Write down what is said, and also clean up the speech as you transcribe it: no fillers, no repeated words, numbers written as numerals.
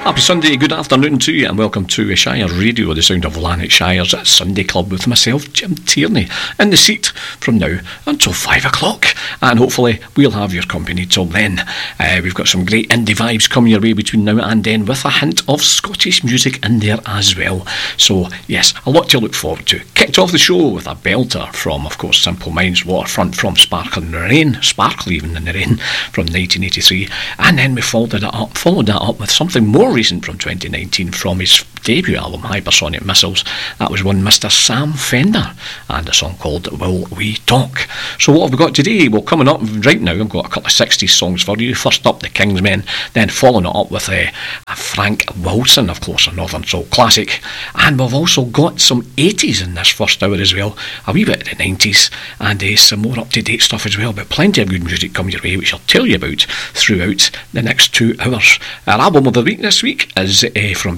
Happy Sunday, good afternoon to you, and welcome to Shire Radio, the sound of Lanarkshire's Sunday Club with myself, Jim Tierney, in the seat from now until 5 o'clock, and hopefully we'll have your company till then. We've got some great indie vibes coming your way between now and then, with a hint of Scottish music in there as well. So yes, a lot to look forward to. Kicked off the show with a belter from, of course, Simple Minds, Waterfront, from Sparkle in the Rain, Sparkle even in the Rain, from 1983, and then we followed that up with something more recent from 2019 from his debut album Hypersonic Missiles. That was one Mr. Sam Fender, and a song called Will We Talk. So what have we got today? Well, coming up right now, I've got a couple of 60s songs for you. First up, the Kingsmen, then following it up with Frank Wilson, of course, a Northern Soul classic, and we've also got some 80s in this first hour as well, a wee bit of the 90s, and some more up-to-date stuff as well, but plenty of good music coming your way, which I'll tell you about throughout the next 2 hours. Our album of the week this week is from